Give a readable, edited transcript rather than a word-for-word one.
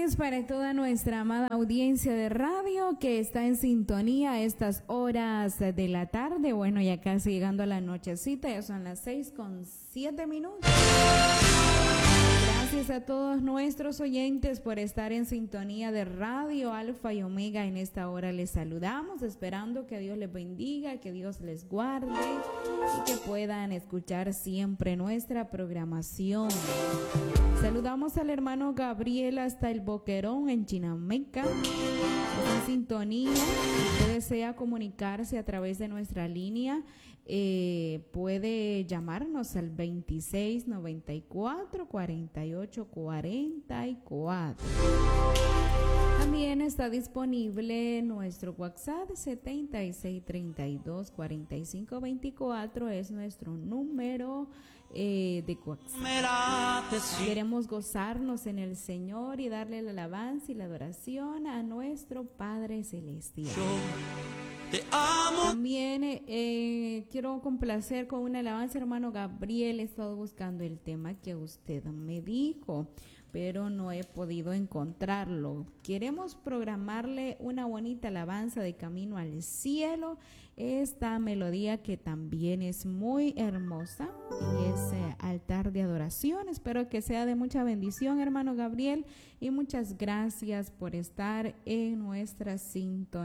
tardes para toda nuestra amada audiencia de radio que está en sintonía a estas horas de la tarde. Bueno, ya casi llegando a la nochecita, ya son las 6:07. Gracias a todos nuestros oyentes por estar en sintonía de Radio Alfa y Omega. En esta hora les saludamos, esperando que Dios les bendiga, que Dios les guarde y que puedan escuchar siempre nuestra programación. Saludamos al hermano Gabriel hasta el Boquerón en Chinameca, en sintonía. Si usted desea comunicarse a través de nuestra línea, puede llamarnos al 2694-4844. También está disponible nuestro WhatsApp 7632-4524, es nuestro número de WhatsApp. Queremos gozarnos en el Señor y darle la alabanza y la adoración a nuestro Padre Celestial. También quiero complacer con una alabanza, hermano Gabriel. He estado buscando el tema que usted me dijo, pero no he podido encontrarlo. Queremos programarle una bonita alabanza de Camino al Cielo. Esta melodía que también es muy hermosa y es altar de adoración. Espero que sea de mucha bendición, hermano Gabriel, y muchas gracias por estar en nuestra sintonía.